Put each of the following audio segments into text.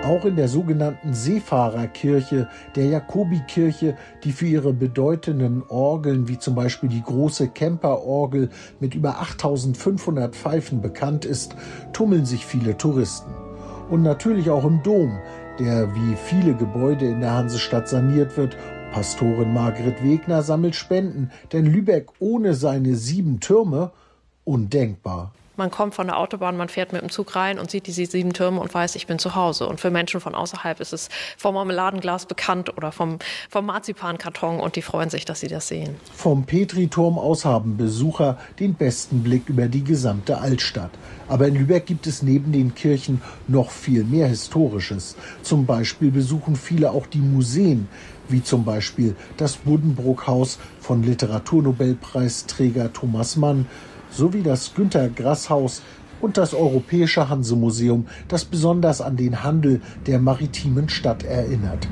Auch in der sogenannten Seefahrerkirche, der Jakobikirche, die für ihre bedeutenden Orgeln, wie zum Beispiel die große Kemperorgel mit über 8500 Pfeifen bekannt ist, tummeln sich viele Touristen. Und natürlich auch im Dom, der wie viele Gebäude in der Hansestadt saniert wird. Pastorin Margret Wegner sammelt Spenden, denn Lübeck ohne seine 7 Türme undenkbar. Man kommt von der Autobahn, man fährt mit dem Zug rein und sieht diese 7 Türme und weiß, ich bin zu Hause. Und für Menschen von außerhalb ist es vom Marmeladenglas bekannt oder vom Marzipankarton und die freuen sich, dass sie das sehen. Vom Petriturm aus haben Besucher den besten Blick über die gesamte Altstadt. Aber in Lübeck gibt es neben den Kirchen noch viel mehr Historisches. Zum Beispiel besuchen viele auch die Museen, wie zum Beispiel das Buddenbrook-Haus von Literaturnobelpreisträger Thomas Mann, sowie das Günter-Grass-Haus und das Europäische Hansemuseum, das besonders an den Handel der maritimen Stadt erinnert.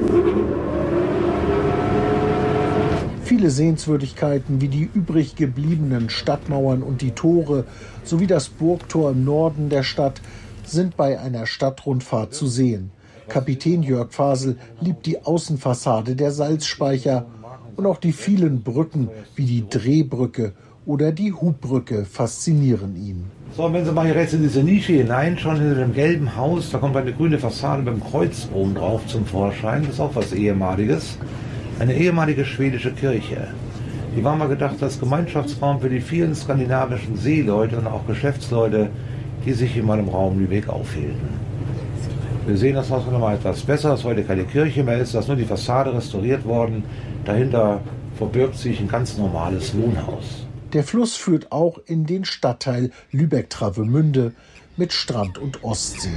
Viele Sehenswürdigkeiten wie die übrig gebliebenen Stadtmauern und die Tore sowie das Burgtor im Norden der Stadt sind bei einer Stadtrundfahrt zu sehen. Kapitän Jörg Fasel liebt die Außenfassade der Salzspeicher und auch die vielen Brücken wie die Drehbrücke oder die Hubbrücke faszinieren ihn. So, und wenn Sie mal hier rechts in diese Nische hineinschauen, hinter dem gelben Haus, da kommt eine grüne Fassade mit dem Kreuz oben drauf zum Vorschein. Das ist auch was Ehemaliges. Eine ehemalige schwedische Kirche. Die war mal gedacht als Gemeinschaftsraum für die vielen skandinavischen Seeleute und auch Geschäftsleute, die sich in meinem Raum Lübeck aufhielten. Wir sehen das Haus noch mal etwas besser, dass heute keine Kirche mehr ist, dass nur die Fassade restauriert worden. Dahinter verbirgt sich ein ganz normales Wohnhaus. Der Fluss führt auch in den Stadtteil Lübeck-Travemünde mit Strand und Ostsee.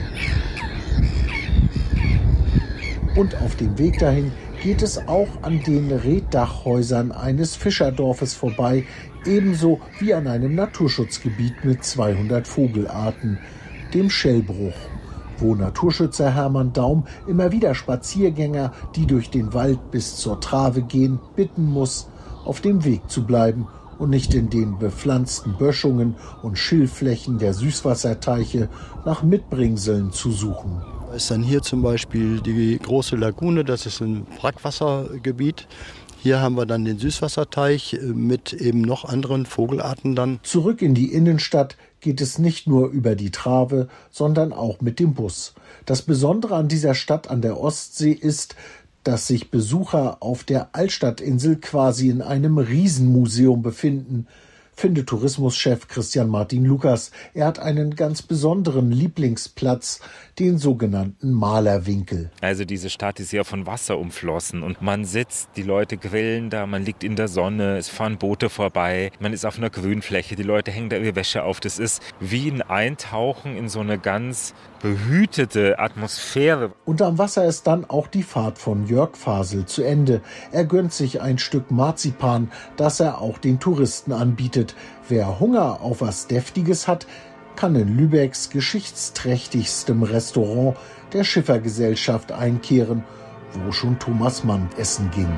Und auf dem Weg dahin geht es auch an den Reetdachhäusern eines Fischerdorfes vorbei, ebenso wie an einem Naturschutzgebiet mit 200 Vogelarten, dem Schellbruch, wo Naturschützer Hermann Daum immer wieder Spaziergänger, die durch den Wald bis zur Trave gehen, bitten muss, auf dem Weg zu bleiben und nicht in den bepflanzten Böschungen und Schilfflächen der Süßwasserteiche nach Mitbringseln zu suchen. Da ist dann hier zum Beispiel die große Lagune, das ist ein Brackwassergebiet. Hier haben wir dann den Süßwasserteich mit eben noch anderen Vogelarten dann. Zurück in die Innenstadt geht es nicht nur über die Trave, sondern auch mit dem Bus. Das Besondere an dieser Stadt an der Ostsee ist, dass sich Besucher auf der Altstadtinsel quasi in einem Riesenmuseum befinden, findet Tourismuschef Christian Martin Lukas. Er hat einen ganz besonderen Lieblingsplatz, den sogenannten Malerwinkel. Also diese Stadt ist ja von Wasser umflossen und man sitzt, die Leute grillen da, man liegt in der Sonne, es fahren Boote vorbei, man ist auf einer Grünfläche, die Leute hängen da ihre Wäsche auf. Das ist wie ein Eintauchen in so eine ganz behütete Atmosphäre. Und am Wasser ist dann auch die Fahrt von Jörg Fasel zu Ende. Er gönnt sich ein Stück Marzipan, das er auch den Touristen anbietet. Wer Hunger auf was Deftiges hat, kann in Lübecks geschichtsträchtigstem Restaurant der Schiffergesellschaft einkehren, wo schon Thomas Mann essen ging.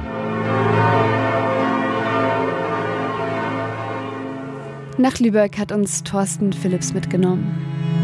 Nach Lübeck hat uns Thorsten Philipps mitgenommen.